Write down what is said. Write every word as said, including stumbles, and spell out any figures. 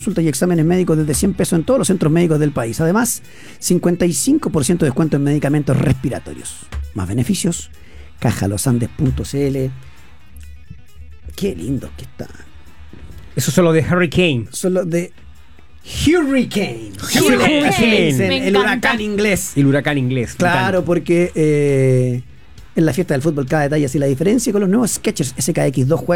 consultas y exámenes médicos desde cien pesos en todos los centros médicos del país. Además, cincuenta y cinco por ciento de descuento en medicamentos respiratorios. Más beneficios, caja los andes punto c l. Qué lindo que está. Eso son los de Hurricane. Son los de Hurricane. Hurricane. Así le dicen, Me el encanta. huracán inglés. El huracán inglés. Claro, porque eh, en la fiesta del fútbol cada detalle hace la diferencia. Con los nuevos Skechers S K X dos juega